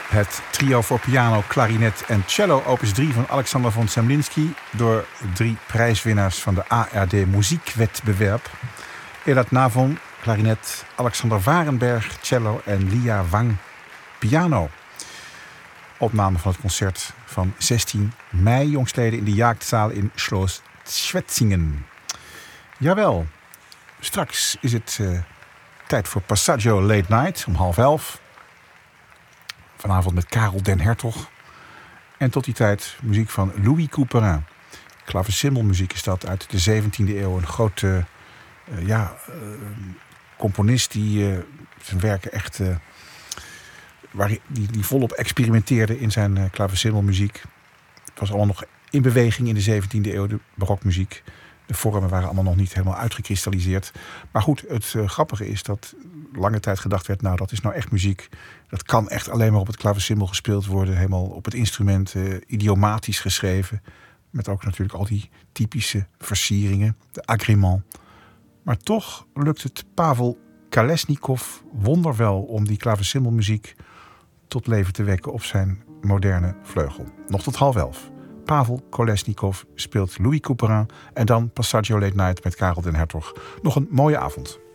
Het trio voor piano, klarinet en cello opus 3 van Alexander von Zemlinsky door 3 prijswinnaars van de ARD Muziekwettbewerb. Edat Navon, klarinet, Alexander Warenberg, cello en Lia Wang, piano. Opname van het concert van 16 mei jongstleden in de Jagdzaal in Schloss Schwetzingen. Jawel, straks is het tijd voor Passaggio Late Night om 10:30. Vanavond met Karel den Hertog. En tot die tijd muziek van Louis Couperin. Klaversymbolmuziek is dat uit de 17e eeuw. Een grote componist die zijn werken echt... die volop experimenteerde in zijn klaversymbolmuziek. Het was allemaal nog in beweging in de 17e eeuw, de barokmuziek. De vormen waren allemaal nog niet helemaal uitgekristalliseerd. Maar goed, het grappige is dat lange tijd gedacht werd... nou, dat is nou echt muziek. Dat kan echt alleen maar op het klaversymbol gespeeld worden. Helemaal op het instrument, idiomatisch geschreven. Met ook natuurlijk al die typische versieringen. De agrément. Maar toch lukt het Pavel Kolesnikov wonderwel om die klaversymbolmuziek tot leven te wekken op zijn moderne vleugel. Nog tot 10:30. Pavel Kolesnikov speelt Louis Couperin en dan Passaggio Late Night met Karel den Hertog. Nog een mooie avond.